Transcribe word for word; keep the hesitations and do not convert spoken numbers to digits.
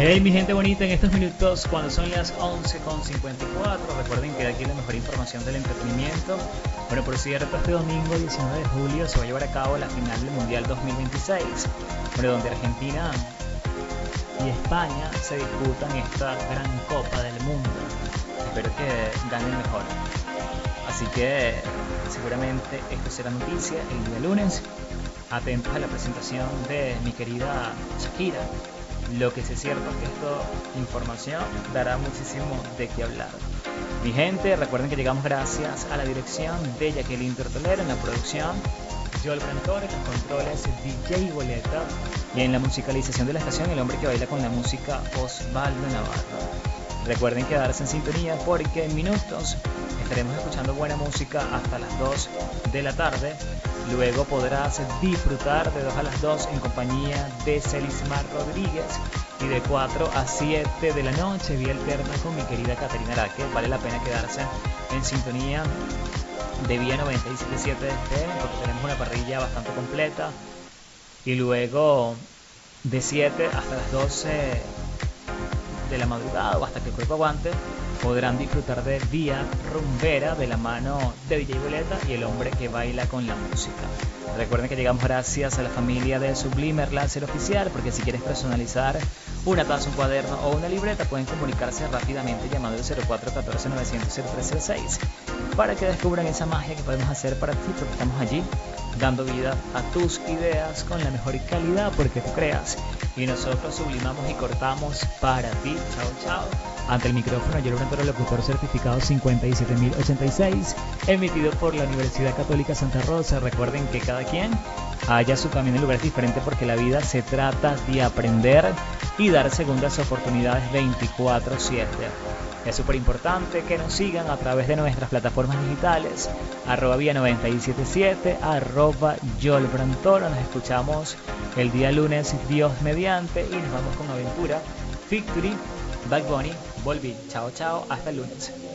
Hey mi gente bonita, en estos minutos cuando son las once con cincuenta y cuatro, recuerden que aquí la mejor información del entretenimiento. Bueno, por cierto, este domingo diecinueve de julio se va a llevar a cabo la final del Mundial dos mil veintiséis, bueno, donde Argentina y España se disputan esta gran Copa del Mundo. Espero que gane el mejor. Así que seguramente esto será noticia el día lunes. Atentos a la presentación de mi querida Shakira. Lo que sí es cierto es que esta información dará muchísimo de qué hablar. Mi gente, recuerden que llegamos gracias a la dirección de Jacqueline Tortolero, en la producción Joel Brantor, en los controles D J Boleta, y en la musicalización de la estación el hombre que baila con la música, Osvaldo Navarro. Recuerden quedarse en sintonía porque en minutos estaremos escuchando buena música hasta las dos de la tarde. Luego podrás disfrutar de dos a las dos en compañía de Celismar Rodríguez, y de cuatro a siete de la noche vía alterna con mi querida Caterina Araque. Vale la pena quedarse en sintonía de Vía noventa y siete punto siete de F M porque tenemos una parrilla bastante completa. Y luego de siete hasta las doce de la madrugada o hasta que el cuerpo aguante, podrán disfrutar de Vía Rumbera de la mano de D J Boleta y el hombre que baila con la música. Recuerden que llegamos gracias a la familia de Sublimer Láser Oficial, porque si quieres personalizar una taza, un cuaderno o una libreta, pueden comunicarse rápidamente llamando al cero cuatro uno cuatro nueve cero cero cero tres cero seis para que descubran esa magia que podemos hacer para ti, porque estamos allí dando vida a tus ideas con la mejor calidad, porque tú creas y nosotros sublimamos y cortamos para ti. Chao, chao. Ante el micrófono, yo era un locutor certificado cincuenta y siete mil ochenta y seis, emitido por la Universidad Católica Santa Rosa. Recuerden que cada quien haya su camino en lugares diferentes, porque la vida se trata de aprender y dar segundas oportunidades veinticuatro siete. Es súper importante que nos sigan a través de nuestras plataformas digitales, arroba Vía noventa y siete punto siete, arroba Joel Brantoro. Nos escuchamos el día lunes, Dios mediante, y nos vamos con Aventura, Victory, Bad Bunny, Volví. Chao, chao, hasta el lunes.